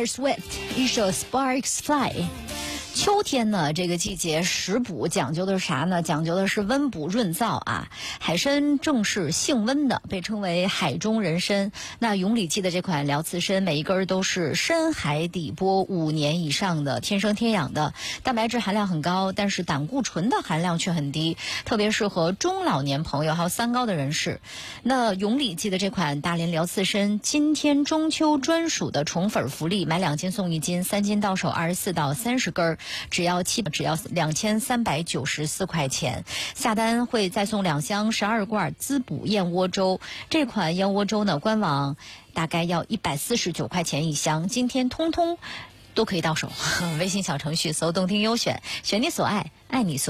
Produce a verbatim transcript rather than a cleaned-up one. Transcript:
Taylor Swift 一首 Sparks Fly。秋天呢，这个季节食补讲究的是啥呢？讲究的是温补润燥啊。海参正是性温的，被称为海中人参。那永里记的这款辽刺参，每一根都是深海底剥五年以上的，天生天养的，蛋白质含量很高，但是胆固醇的含量却很低，特别适合中老年朋友还有三高的人士。那永里记的这款大连辽刺参，今天中秋专属的宠粉福利，买两斤送一斤，三斤到手二十四到三十根，只要七只要两千三百九十四块钱，下单会再送两箱十二罐滋补燕窝粥。这款燕窝粥呢，官网大概要一百四十九块钱一箱，今天通通都可以到手。微信小程序搜动听优选，选你所爱，爱你所